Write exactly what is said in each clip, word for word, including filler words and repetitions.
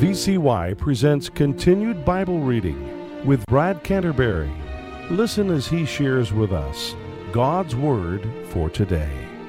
V C Y presents Continued Bible Reading with Brad Canterbury. Listen as he shares with us God's Word for today.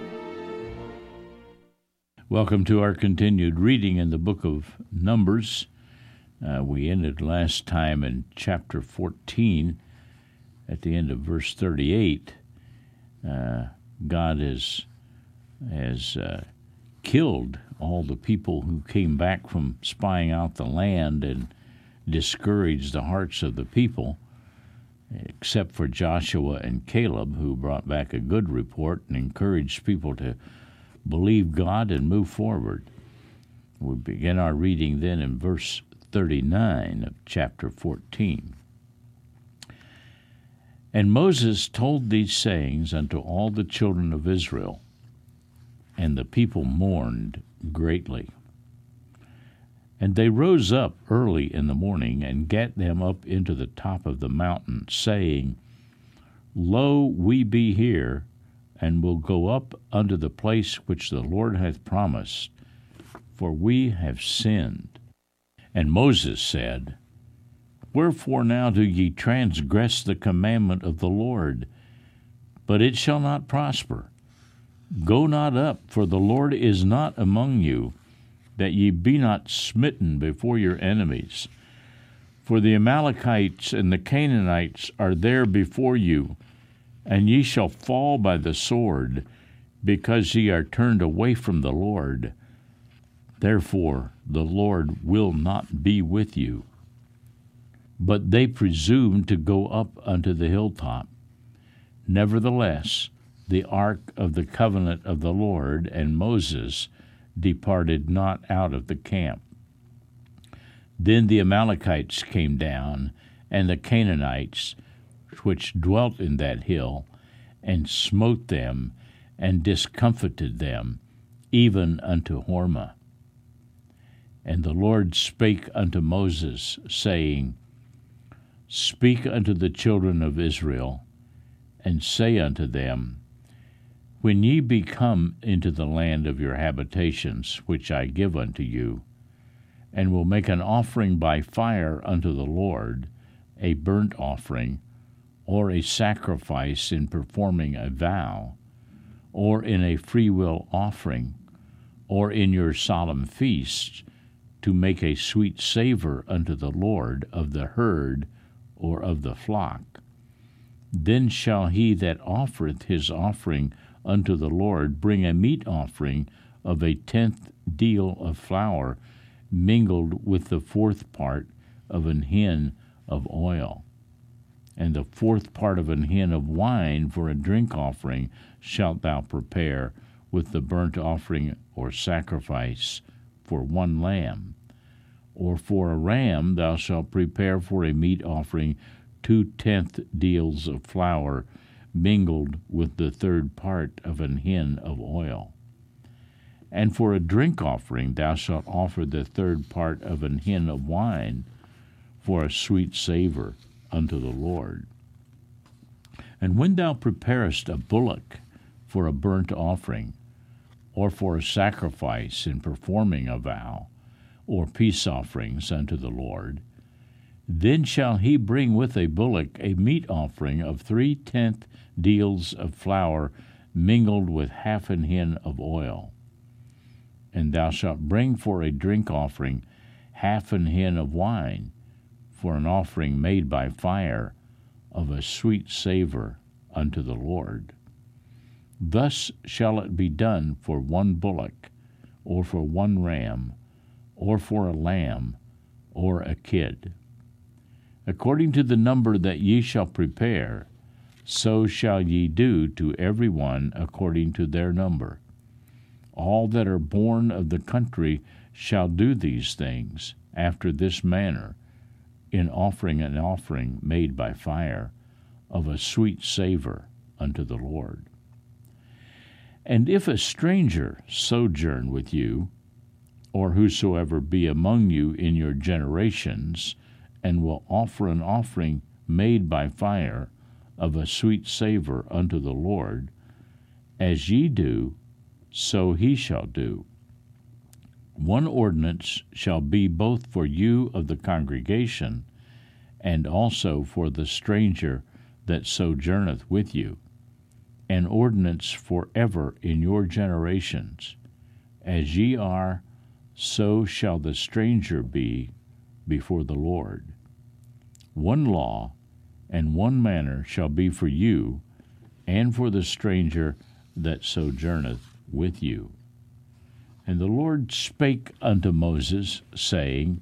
Welcome to our continued reading in the book of Numbers. Uh, we ended last time in chapter fourteen at the end of verse thirty-eight. Uh, God has, has uh, killed all the people who came back from spying out the land and discouraged the hearts of the people, except for Joshua and Caleb, who brought back a good report and encouraged people to believe God and move forward. We begin our reading then in verse thirty-nine of chapter fourteen. And Moses told these sayings unto all the children of Israel, and the people mourned greatly. And they rose up early in the morning, and gat them up into the top of the mountain, saying, Lo, we be here, and will go up unto the place which the Lord hath promised, for we have sinned. And Moses said, Wherefore now do ye transgress the commandment of the Lord? But it shall not prosper. Go not up, for the Lord is not among you, that ye be not smitten before your enemies. For the Amalekites and the Canaanites are there before you, and ye shall fall by the sword, because ye are turned away from the Lord. Therefore the Lord will not be with you. But they presumed to go up unto the hilltop. Nevertheless, the ark of the covenant of the Lord and Moses departed not out of the camp. Then the Amalekites came down, and the Canaanites, which dwelt in that hill, and smote them, and discomfited them, even unto Hormah. And the Lord spake unto Moses, saying, Speak unto the children of Israel, and say unto them, When ye be come into the land of your habitations, which I give unto you, and will make an offering by fire unto the Lord, a burnt offering, or a sacrifice in performing a vow, or in a freewill offering, or in your solemn feasts, to make a sweet savor unto the Lord of the herd or of the flock, then shall he that offereth his offering unto the Lord bring a meat offering of a tenth deal of flour mingled with the fourth part of an hin of oil. And the fourth part of an hin of wine for a drink offering shalt thou prepare with the burnt offering or sacrifice for one lamb. Or for a ram thou shalt prepare for a meat offering two tenth deals of flour mingled with the third part of an hin of oil. And for a drink offering thou shalt offer the third part of an hin of wine for a sweet savor unto the Lord. And when thou preparest a bullock for a burnt offering, or for a sacrifice in performing a vow, or peace offerings unto the Lord, then shall he bring with a bullock a meat offering of three tenth deals of flour mingled with half an hin of oil. And thou shalt bring for a drink offering half an hin of wine, for an offering made by fire of a sweet savor unto the Lord. Thus shall it be done for one bullock, or for one ram, or for a lamb, or a kid. According to the number that ye shall prepare, so shall ye do to every one according to their number. All that are born of the country shall do these things after this manner, in offering an offering made by fire of a sweet savor unto the Lord. And if a stranger sojourn with you, or whosoever be among you in your generations, and will offer an offering made by fire of a sweet savor unto the Lord, as ye do, so he shall do. One ordinance shall be both for you of the congregation, and also for the stranger that sojourneth with you, an ordinance forever in your generations. As ye are, so shall the stranger be before the Lord. One law and one manner shall be for you, and for the stranger that sojourneth with you. And the Lord spake unto Moses, saying,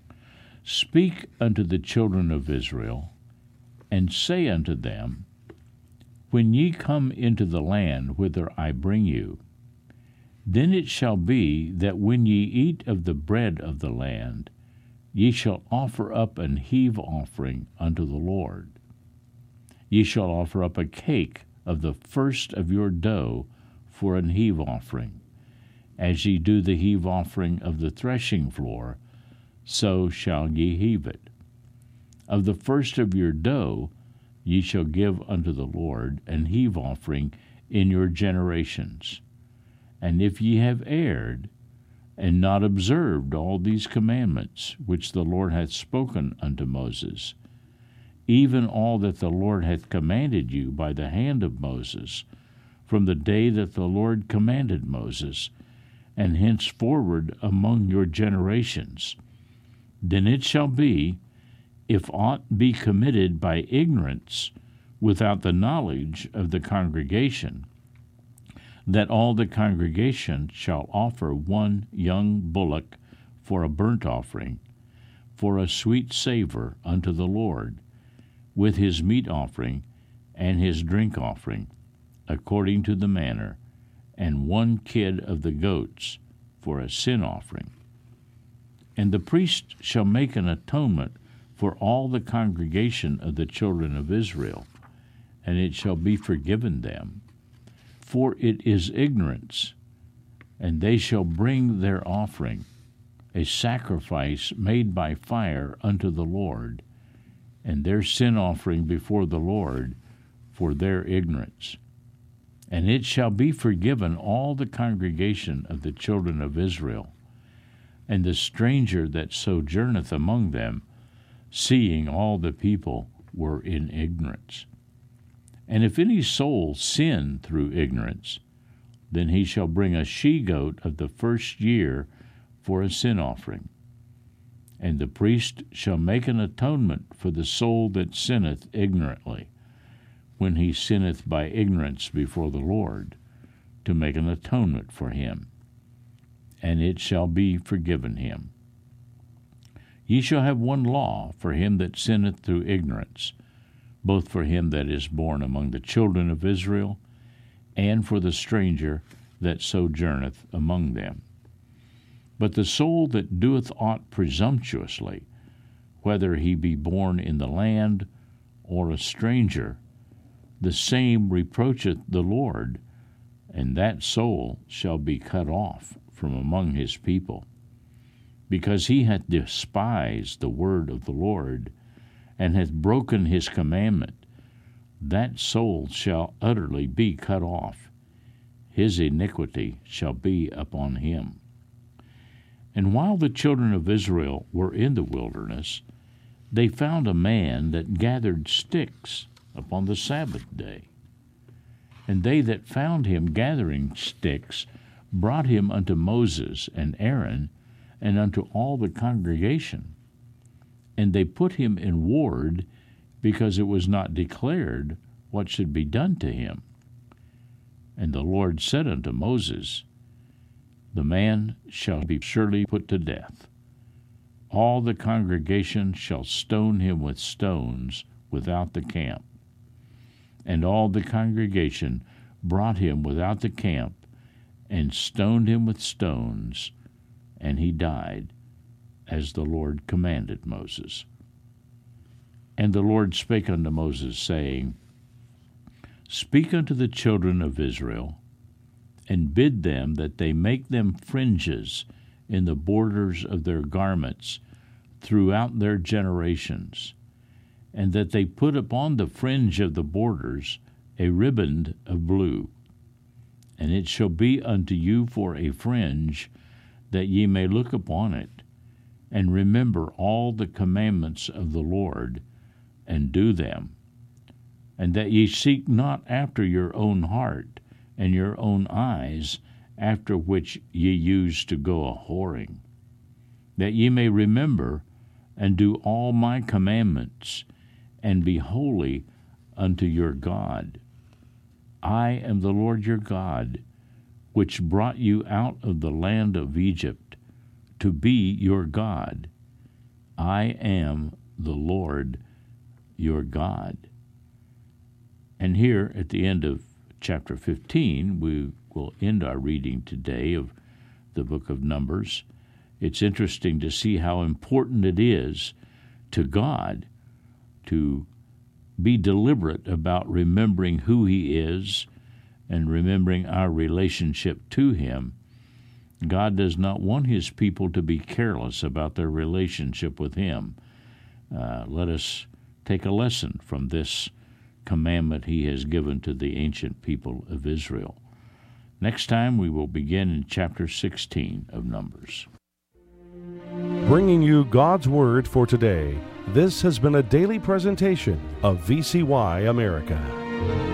Speak unto the children of Israel, and say unto them, When ye come into the land whither I bring you, then it shall be that when ye eat of the bread of the land, ye shall offer up an heave offering unto the Lord. Ye shall offer up a cake of the first of your dough for an heave offering. As ye do the heave offering of the threshing floor, so shall ye heave it. Of the first of your dough ye shall give unto the Lord an heave offering in your generations. And if ye have erred, and not observed all these commandments which the Lord hath spoken unto Moses, even all that the Lord hath commanded you by the hand of Moses, from the day that the Lord commanded Moses, and henceforward among your generations, then it shall be, if aught be committed by ignorance, without the knowledge of the congregation, that all the congregation shall offer one young bullock for a burnt offering, for a sweet savor unto the Lord, with his meat offering and his drink offering, according to the manner, and one kid of the goats for a sin offering. And the priest shall make an atonement for all the congregation of the children of Israel, and it shall be forgiven them. For it is ignorance, and they shall bring their offering, a sacrifice made by fire unto the Lord, and their sin offering before the Lord for their ignorance. And it shall be forgiven all the congregation of the children of Israel, and the stranger that sojourneth among them, seeing all the people were in ignorance. And if any soul sin through ignorance, then he shall bring a she-goat of the first year for a sin offering. And the priest shall make an atonement for the soul that sinneth ignorantly, when he sinneth by ignorance before the Lord, to make an atonement for him, and it shall be forgiven him. Ye shall have one law for him that sinneth through ignorance, both for him that is born among the children of Israel, and for the stranger that sojourneth among them. But the soul that doeth aught presumptuously, whether he be born in the land or a stranger, the same reproacheth the Lord, and that soul shall be cut off from among his people, because he hath despised the word of the Lord, and hath broken his commandment. That soul shall utterly be cut off. His iniquity shall be upon him. And while the children of Israel were in the wilderness, they found a man that gathered sticks upon the Sabbath day. And they that found him gathering sticks brought him unto Moses and Aaron, and unto all the congregation. And they put him in ward, because it was not declared what should be done to him. And the Lord said unto Moses, The man shall be surely put to death. All the congregation shall stone him with stones without the camp. And all the congregation brought him without the camp, and stoned him with stones, and he died, as the Lord commanded Moses. And the Lord spake unto Moses, saying, Speak unto the children of Israel, and bid them that they make them fringes in the borders of their garments throughout their generations, and that they put upon the fringe of the borders a riband of blue. And it shall be unto you for a fringe, that ye may look upon it, and remember all the commandments of the Lord, and do them, and that ye seek not after your own heart and your own eyes, after which ye used to go a whoring, that ye may remember and do all my commandments, and be holy unto your God. I am the Lord your God, which brought you out of the land of Egypt, to be your God. I am the Lord your God. And here at the end of chapter fifteen, we will end our reading today of the book of Numbers. It's interesting to see how important it is to God to be deliberate about remembering who He is and remembering our relationship to Him. God does not want His people to be careless about their relationship with Him. Uh, let us take a lesson from this commandment He has given to the ancient people of Israel. Next time we will begin in chapter sixteen of Numbers. Bringing you God's Word for today, this has been a daily presentation of V C Y America.